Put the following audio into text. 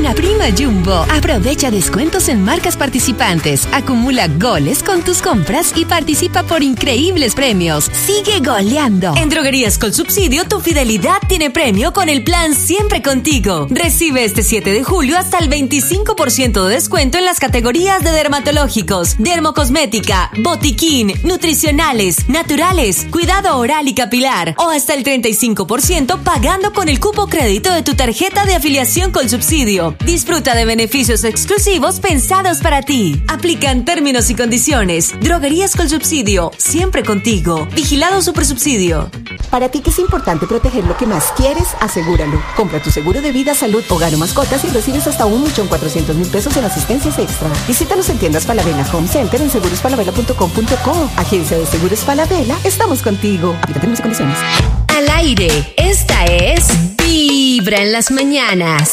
Con la prima Jumbo, aprovecha descuentos en marcas participantes, acumula goles con tus compras y participa por increíbles premios. ¡Sigue goleando! En Droguerías con Subsidio, tu fidelidad tiene premio con el plan Siempre Contigo. Recibe este 7 de julio hasta el 25% de descuento en las categorías de dermatológicos, dermocosmética, botiquín, nutricionales, naturales, cuidado oral y capilar, o hasta el 35% pagando con el cupo crédito de tu tarjeta de afiliación con Subsidio. Disfruta de beneficios exclusivos pensados para ti. Aplican términos y condiciones. Droguerías con Subsidio, siempre contigo. Vigilado Supersubsidio. Para ti que es importante proteger lo que más quieres, asegúralo. Compra tu seguro de vida, salud, hogar o mascotas y recibes hasta 1.400.000 pesos en asistencias extra. Visítanos en tiendas Falabella Home Center en segurosfalabella.com.co. Agencia de Seguros Falabella, estamos contigo. Aplica términos y condiciones. Al aire, esta es Vibra en las mañanas.